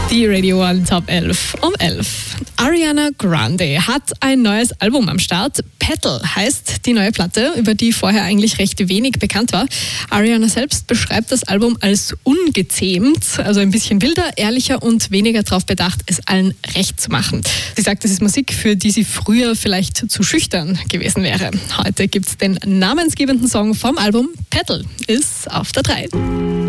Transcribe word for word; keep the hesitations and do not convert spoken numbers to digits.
Die Radio One Top elf um elf. Ariana Grande hat ein neues Album am Start. Petal heißt die neue Platte, über die vorher eigentlich recht wenig bekannt war. Ariana selbst beschreibt das Album als ungezähmt, also ein bisschen wilder, ehrlicher und weniger darauf bedacht, es allen recht zu machen. Sie sagt, es ist Musik, für die sie früher vielleicht zu schüchtern gewesen wäre. Heute gibt es den namensgebenden Song vom Album. Petal ist auf der drei.